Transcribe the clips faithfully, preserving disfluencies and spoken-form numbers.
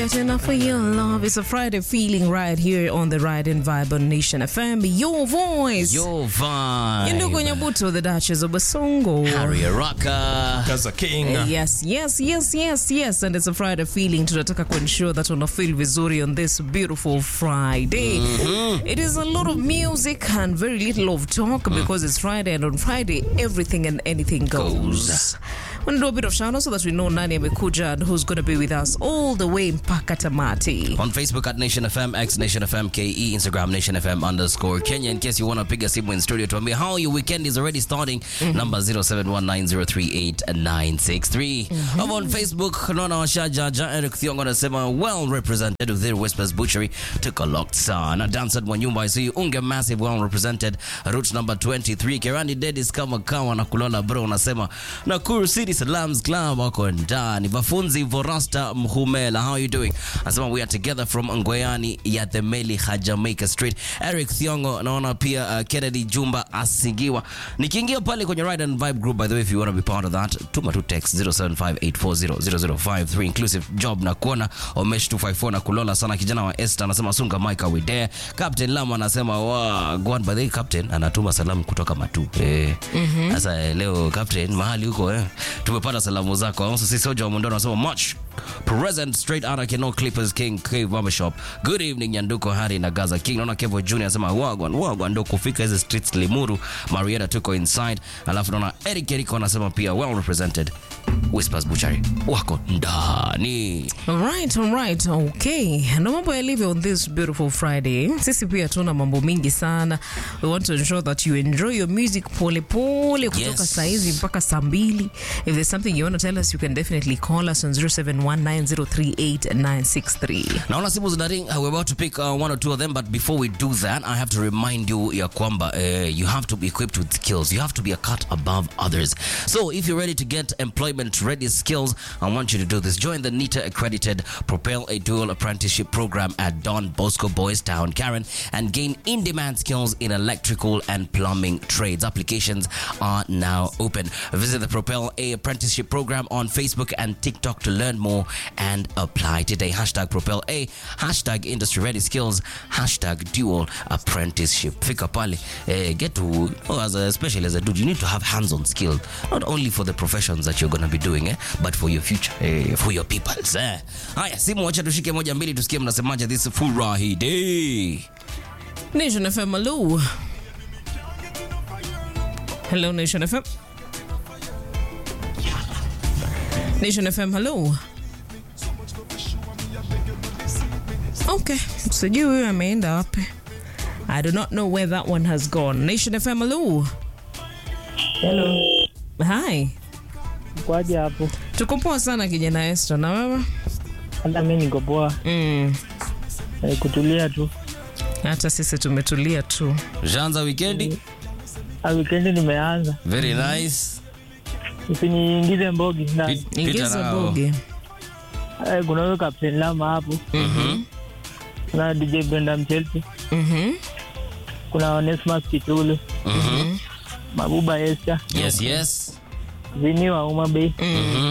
get enough for your love. It's a Friday feeling right here on the Ride and Vibe on Nation F M. Your voice. Your vibe. Induko Nyabuto, the Duchess of Basongo. Harry Araka. Gaza King. Uh, yes, yes, yes, yes, yes. And it's a Friday feeling. Tunataka kuensure that una feel vizuri on this beautiful Friday. Mm-hmm. It is a lot of music and very little of talk mm. because it's Friday, and on Friday, everything and anything goes. goes. We're going to do a bit of shout out so that we know Nani Amekuja and who's going to be with us all the way mpaka tamati. On Facebook at Nation F M, X Nation F M K E, Instagram Nation F M underscore Kenya. In case you want to pick a simu in studio to me, how your weekend is already starting. Mm-hmm. Number zero seven one nine zero three eight nine six three. Mm-hmm. Over on Facebook, Nona Washajaja, Eric Thiongo anasema well represented with their Whispers Butchery. Took a locked sana. Danced Mwanyumba, I see you. Unge massive, well represented. Route number twenty-three. Kerani Dedis kama kawa na kulala bro. Anasema Nakuru City Salams Club wako ndani. Vafunzi Vorasta Mhumela, how are you doing? Anasema we are together from Ngoyani ya the Meli Jamaica Street. Eric Thiongo, naona pia uh, Kennedy Jumba Asigiwa. Nikiingia pale kwenye Ride and Vibe group, by the way, if you want to be part of that, tuma tu text zero seven five eight four zero zero zero five three, inclusive job na kuona. Omesh two five four na kulola sana. Kijana wa Esther anasema Sunga Mike we there. Captain Lama anasema wa Gwan, by the way, Captain anatuma salamu kutoka Matu. Eh. Mm-hmm. Sasa leo Captain mahali huko eh. Tumepata salamu zako. Also si Soja wa Mondoro anasema much present straight out of Keno Clippers King Cave Barbershop. Good evening Nyanduko Hari na Gaza King. Naona Kevo Junior anasema wagwan wagwan ndo kufika hizo streets Limuru. Marietta tuko inside. Alafu naona Eric Eriko anasema pia well represented. Whispers Butchery wako ndani. Alright, alright, okay. Na mambo yalivyo on this beautiful Friday. Sisi pia tuna mambo mingi sana. We want to ensure that you enjoy your music pole pole kutoka Yes. saizi mpaka saa mbili. If there's something you want to tell us, you can definitely call us on zero seven one nine zero three eight nine six three. Naona simu zina ring. Uh, we're about to pick uh, one or two of them, but before we do that, I have to remind you ya kwamba uh, you have to be equipped with skills. You have to be a cut above others. So if you're ready to get employment ready skills, I want you to do this. Join the NITA accredited Propel a Dual Apprenticeship Program at Don Bosco Boys Town, Karen, and gain in-demand skills in electrical and plumbing trades. Applications are now open. Visit the Propel a Apprenticeship Program on Facebook and TikTok to learn more and apply today. Hashtag Propel A, hashtag Industry Ready Skills, hashtag Dual Apprenticeship. Fika pale, eh, get to, oh, as a, especially as a dude, you need to have hands-on skill, not only for the professions that you're going to be doing, eh, but for your future, eh, for your peoples. Eh. Haya, simu wacha tushike moja mbili tusikie mnasemaje this furahi day. Nation F M, hello. Hello, Nation F M. Nation F M, hello. Okay, sijui huyu ameenda wapi. I do not know where that one has gone. Nation F M, hello. Hello. Hi. Kwaje hapo? Tuko poa sana kijana Esther, na wewe? Hata mimi niko poa. Mm. E, kutulia tu. Hata sisi tumetulia tu. Janza weekendi? A weekend nimeanza. Very nice. Usiniingize mbogi ndani. Ingiza boge. Eh, kuna huyo Captain Lama hapo. Mhm. Kuna D J Brenda Mchelsi. Mhm. Kuna Onesmus Kitulu. Mhm. Mabuba Esther. Yes, yes. Vini wa Uma Bay. Mhm.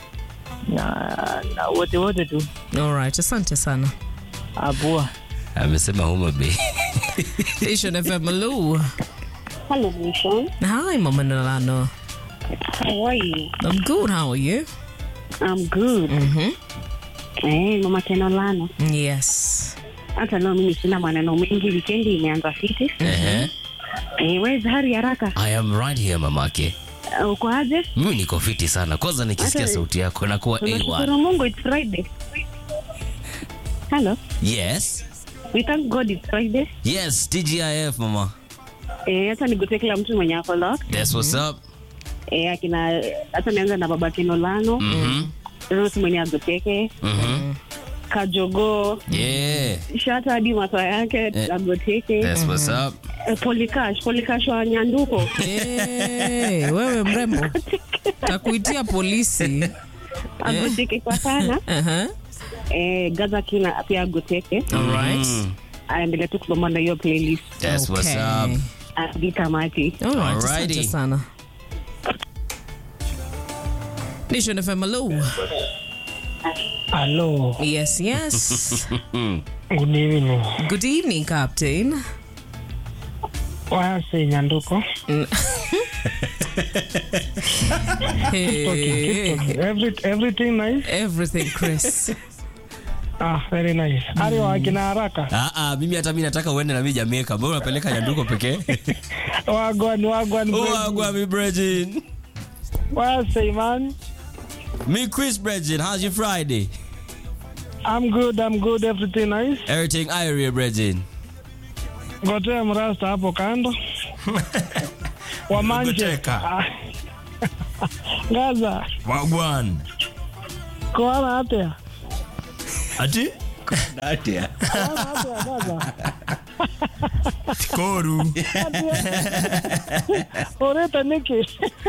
Na na wote wote tu. All right, asante sana. Apua. Amesema Homa Bay. Nation F M, hello. Hello, Nation. Hi, Mama Nalano. How are you? I'm good, how are you? I'm good. Mhm. Eh, Mama Tenolano. Yes. Hata leo mimi sina maneno mengi, weekend imeanza fiti. Eh. Eh, where's Hari Haraka? I am right here mamake. Uh, uko aje? Mimi niko fiti sana. Kwanza nikisikia Hata- sauti yako nakuwa A one. Tunashukuru Mungu, it's Friday. Hello. Yes. We thank God it's Friday. Yes, T G I F mama. Eh, hata nigute kila mtu mwenye ako lock. That's what's up. Eh, akina hata nianza na baba Tenolano. Mhm. Ruth mwenye agoteke. Mhm. Kajogo. Yeah. Shata hadi masaa yake agoteke. That's what's up. Eh, Polikash, Polikash wa Nyanduko. Hey, wewe mrembo. Takuitia polisi. Agoteke kwa sana. Uh-huh. Eh, Gaza Kina pia agoteke. All right. Mm. Aendelea tu kusoma na hiyo playlist. That's what's Okay. up. Hadi tamati. All right, Alrighty. asante sana. Nation F M, hello. Hello. Yes, yes. Good evening. Good evening, Captain. Wase Nyanduko. Hey. Every, everything nice? Everything, Chris. Ah, very nice. Ari wa kina haraka. Ah ah, mimi hata mimi nataka uende na mimi Jamaica. Mbona unapeleka Nyanduko pekee? Wagwan, wagwan. Wagwan mi Bridget. Wase man. Me Chris Bridget, how's your Friday? I'm good, I'm good. Everything nice? Everything Irie Bridget. Gotea mrasta hapo kando. Wamanje. Ah. Gaza. Wagwan. Koala hata. Ati? Ati. Koala hata Gaza. Koru. Oreta niki.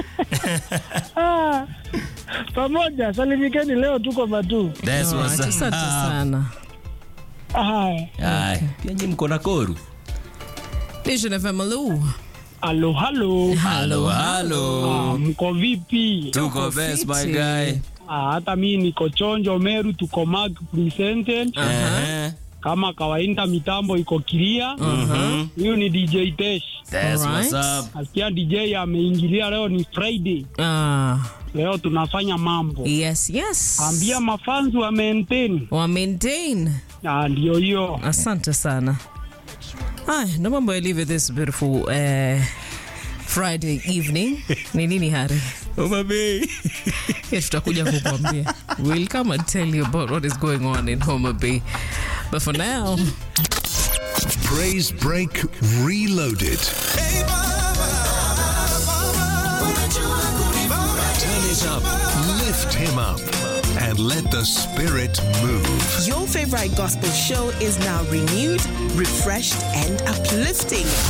Ah. Pamoja, salimikeni leo tuko matu. That's what's up. Asante sana. Hai. Hai. Pia nyinyi mko na Koru? Nation F M, hello. Hello, hello. Hello, hello. Ah, mko vipi? Tuko best my guy. Ah, hata mimi niko chonjo Meru, tuko mag presented. Uh-huh. Kama kawaida mitambo iko clear. Mhm. Huyu ni D J Tesh. That's Alright. what's up. Asikia D J ameingilia, leo ni Friday. Ah, Leo tunafanya mambo. yes, yes. Ambia mafanzi wa maintain. Wa maintain. Ah, ndio hiyo. Asante sana. Hi, no mambo yalivyo this beautiful uh, Friday evening. Ni nini Hari? Homa Bay. Yes, tutakuja kukuambia. We'll come and tell you about what is going on in Homa Bay. But for now, Praise Break Reloaded. Turn it up, lift him up, and let the spirit move. Your favorite gospel show is now renewed, refreshed, and uplifting.